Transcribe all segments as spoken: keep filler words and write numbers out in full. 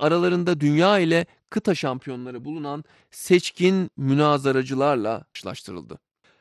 aralarında dünya ile kıta şampiyonları bulunan seçkin münazaracılarla karşılaştırıldı.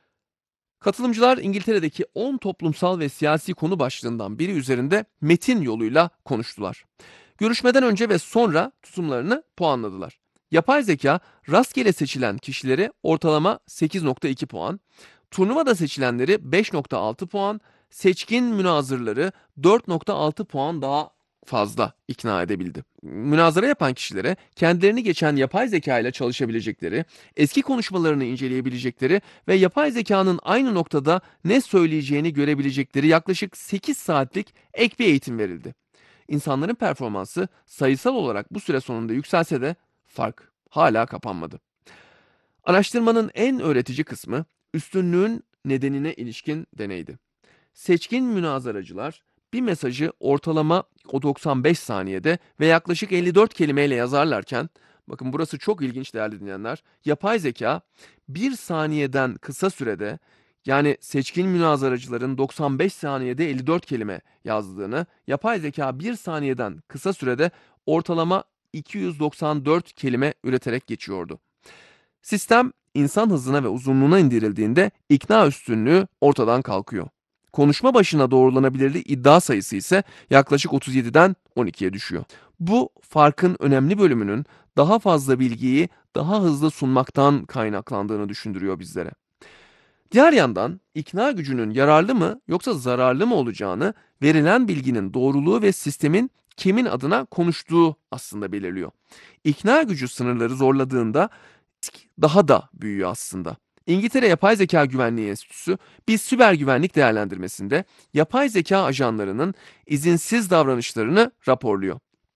Katılımcılar İngiltere'deki on toplumsal ve siyasi konu başlığından biri üzerinde metin yoluyla konuştular. Görüşmeden önce ve sonra tutumlarını puanladılar. Yapay zeka rastgele seçilen kişileri ortalama sekiz nokta iki puan, turnuvada seçilenleri beş nokta altı puan, seçkin münazırları dört nokta altı puan daha fazla ikna edebildi. Münazara yapan kişilere kendilerini geçen yapay zeka ile çalışabilecekleri, eski konuşmalarını inceleyebilecekleri ve yapay zekanın aynı noktada ne söyleyeceğini görebilecekleri yaklaşık sekiz saatlik ek bir eğitim verildi. İnsanların performansı sayısal olarak bu süre sonunda yükselse de fark hala kapanmadı. Araştırmanın en öğretici kısmı üstünlüğün nedenine ilişkin deneydi. Seçkin münazaracılar bir mesajı ortalama o doksan beş saniyede ve yaklaşık elli dört kelimeyle yazarlarken, bakın burası çok ilginç değerli dinleyenler, yapay zeka bir saniyeden kısa sürede, yani seçkin münazaracıların doksan beş saniyede elli dört kelime yazdığını, yapay zeka bir saniyeden kısa sürede ortalama iki yüz doksan dört kelime üreterek geçiyordu. Sistem insan hızına ve uzunluğuna indirildiğinde ikna üstünlüğü ortadan kalkıyor. Konuşma başına doğrulanabilirliği iddia sayısı ise yaklaşık otuz yediden on ikiye düşüyor. Bu farkın önemli bölümünün daha fazla bilgiyi daha hızlı sunmaktan kaynaklandığını düşündürüyor bizlere. Diğer yandan ikna gücünün yararlı mı yoksa zararlı mı olacağını verilen bilginin doğruluğu ve sistemin kimin adına konuştuğu aslında belirliyor. İkna gücü sınırları zorladığında risk daha da büyüyor aslında. İngiltere Yapay Zeka Güvenliği Enstitüsü bir siber güvenlik değerlendirmesinde yapay zeka ajanlarının izinsiz davranışlarını raporluyor.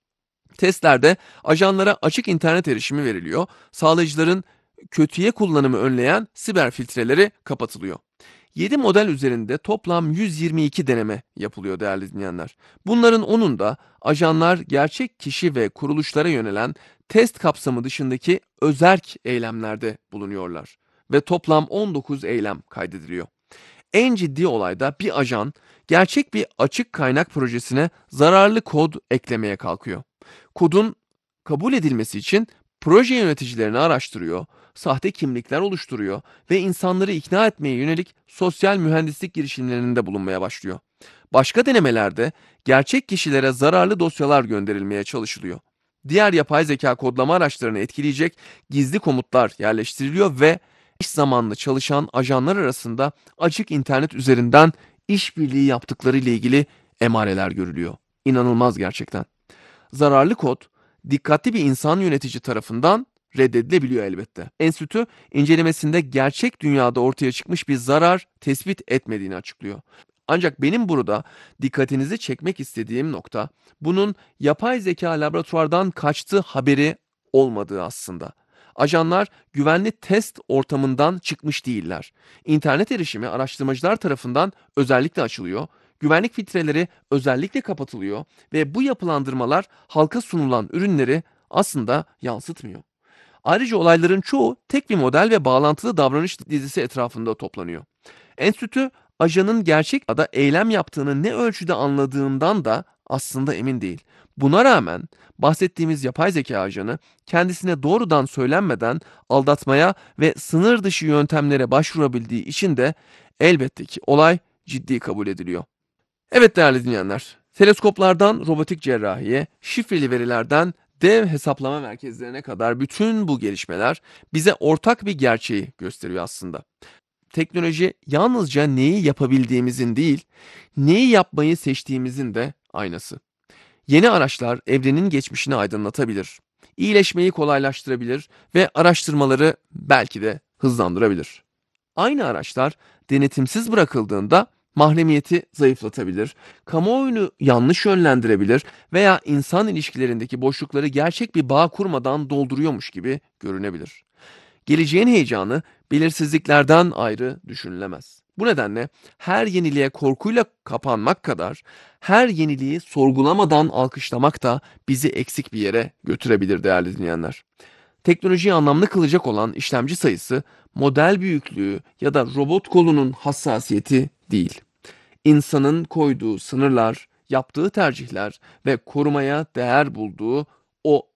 Testlerde ajanlara açık internet erişimi veriliyor, sağlayıcıların kötüye kullanımı önleyen siber filtreleri kapatılıyor. yedi model üzerinde toplam yüz yirmi iki deneme yapılıyor değerli dinleyenler. Bunların onunda ajanlar gerçek kişi ve kuruluşlara yönelen test kapsamı dışındaki özerk eylemlerde bulunuyorlar ve toplam on dokuz eylem kaydediliyor. En ciddi olayda bir ajan gerçek bir açık kaynak projesine zararlı kod eklemeye kalkıyor. Kodun kabul edilmesi için proje yöneticilerini araştırıyor, sahte kimlikler oluşturuyor ve insanları ikna etmeye yönelik sosyal mühendislik girişimlerinde bulunmaya başlıyor. Başka denemelerde gerçek kişilere zararlı dosyalar gönderilmeye çalışılıyor. Diğer yapay zeka kodlama araçlarını etkileyecek gizli komutlar yerleştiriliyor ve eş zamanlı çalışan ajanlar arasında açık internet üzerinden işbirliği yaptıkları ile ilgili emareler görülüyor. İnanılmaz gerçekten. Zararlı kod, dikkatli bir insan yönetici tarafından reddedilebiliyor elbette. Enstitü, incelemesinde gerçek dünyada ortaya çıkmış bir zarar tespit etmediğini açıklıyor. Ancak benim burada dikkatinizi çekmek istediğim nokta, bunun yapay zeka laboratuvardan kaçtığı haberi olmadığı aslında. Ajanlar güvenli test ortamından çıkmış değiller. İnternet erişimi araştırmacılar tarafından özellikle açılıyor, güvenlik filtreleri özellikle kapatılıyor ve bu yapılandırmalar halka sunulan ürünleri aslında yansıtmıyor. Ayrıca olayların çoğu tek bir model ve bağlantılı davranış dizisi etrafında toplanıyor. Enstitü, ajanın gerçek ada eylem yaptığını ne ölçüde anladığından da aslında emin değil. Buna rağmen bahsettiğimiz yapay zeka ajanı kendisine doğrudan söylenmeden aldatmaya ve sınır dışı yöntemlere başvurabildiği için de elbette ki olay ciddi kabul ediliyor. Evet değerli dinleyenler, teleskoplardan robotik cerrahiye, şifreli verilerden dev hesaplama merkezlerine kadar bütün bu gelişmeler bize ortak bir gerçeği gösteriyor aslında. Teknoloji yalnızca neyi yapabildiğimizin değil, neyi yapmayı seçtiğimizin de aynası. Yeni araçlar evrenin geçmişini aydınlatabilir, iyileşmeyi kolaylaştırabilir ve araştırmaları belki de hızlandırabilir. Aynı araçlar denetimsiz bırakıldığında mahremiyeti zayıflatabilir, kamuoyunu yanlış yönlendirebilir veya insan ilişkilerindeki boşlukları gerçek bir bağ kurmadan dolduruyormuş gibi görünebilir. Geleceğin heyecanı belirsizliklerden ayrı düşünülemez. Bu nedenle her yeniliğe korkuyla kapanmak kadar her yeniliği sorgulamadan alkışlamak da bizi eksik bir yere götürebilir değerli dinleyenler. Teknolojiyi anlamlı kılacak olan işlemci sayısı, model büyüklüğü ya da robot kolunun hassasiyeti değil. İnsanın koyduğu sınırlar, yaptığı tercihler ve korumaya değer bulduğu o